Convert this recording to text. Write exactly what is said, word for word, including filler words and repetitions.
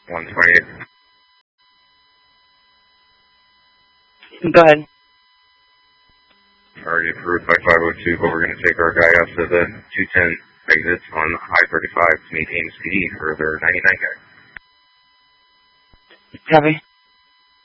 one twenty-eight. Go ahead. Already approved by five oh two, but we're going to take our guy up to the two ten exits on I thirty-five to meet Ames P D for their ninety-nine guy. Copy.